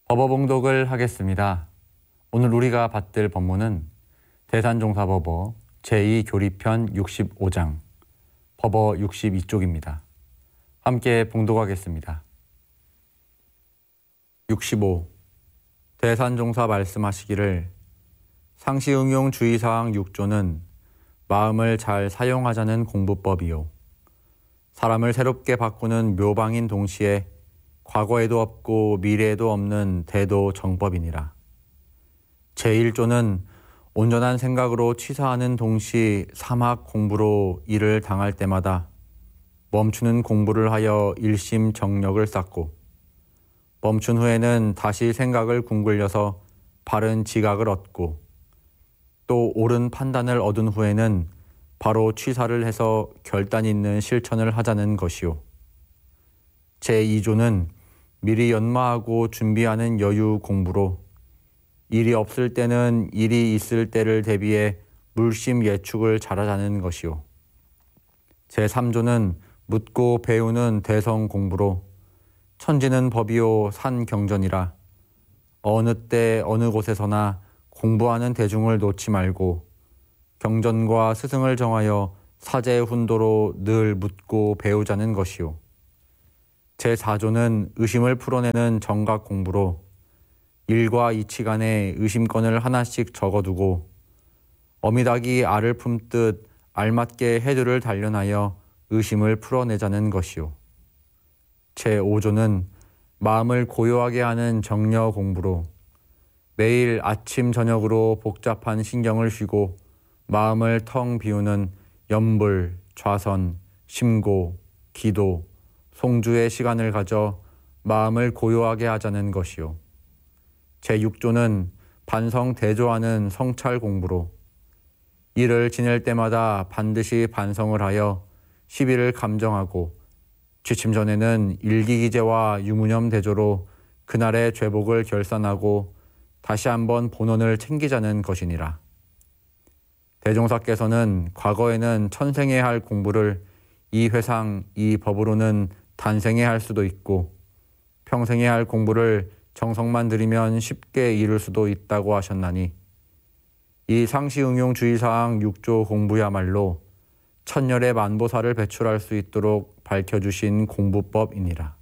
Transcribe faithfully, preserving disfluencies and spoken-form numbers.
법어봉독을 하겠습니다. 오늘 우리가 받들 법문은 대산종사법어 제이 교리편 육십오 장 법어 육십이 쪽입니다. 함께 봉독하겠습니다. 육십오. 대산종사 말씀하시기를 상시응용 주의사항 육 조는 마음을 잘 사용하자는 공부법이요. 사람을 새롭게 바꾸는 묘방인 동시에 과거에도 없고 미래에도 없는 대도 정법이니라. 제일 조는 온전한 생각으로 취사하는 동시 사막 공부로 일을 당할 때마다 멈추는 공부를 하여 일심 정력을 쌓고 멈춘 후에는 다시 생각을 궁굴려서 바른 지각을 얻고 또 옳은 판단을 얻은 후에는 바로 취사를 해서 결단 있는 실천을 하자는 것이요. 제이 조는 미리 연마하고 준비하는 여유 공부로 일이 없을 때는 일이 있을 때를 대비해 물심 예축을 잘하자는 것이요. 제삼 조는 묻고 배우는 대성 공부로 천지는 법이요 산 경전이라 어느 때 어느 곳에서나 공부하는 대중을 놓지 말고 경전과 스승을 정하여 사제 훈도로 늘 묻고 배우자는 것이요. 제사 조는 의심을 풀어내는 정각 공부로 일과 이치간에 의심건을 하나씩 적어두고 어미닭이 알을 품듯 알맞게 해두를 단련하여 의심을 풀어내자는 것이요. 제오 조는 마음을 고요하게 하는 정려 공부로 매일 아침 저녁으로 복잡한 신경을 쉬고 마음을 텅 비우는 염불, 좌선, 심고, 기도, 송주의 시간을 가져 마음을 고요하게 하자는 것이요. 제육 조는 반성 대조하는 성찰 공부로 일을 지낼 때마다 반드시 반성을 하여 시비를 감정하고 취침 전에는 일기기재와 유무념 대조로 그날의 죄복을 결산하고 다시 한번 본원을 챙기자는 것이니라. 대종사께서는 과거에는 천생에 할 공부를 이 회상, 이 법으로는 단생에 할 수도 있고 평생에 할 공부를 정성만 들이면 쉽게 이룰 수도 있다고 하셨나니 이 상시응용 주의사항 육 조 공부야말로 천열의 만보사를 배출할 수 있도록 밝혀주신 공부법이니라.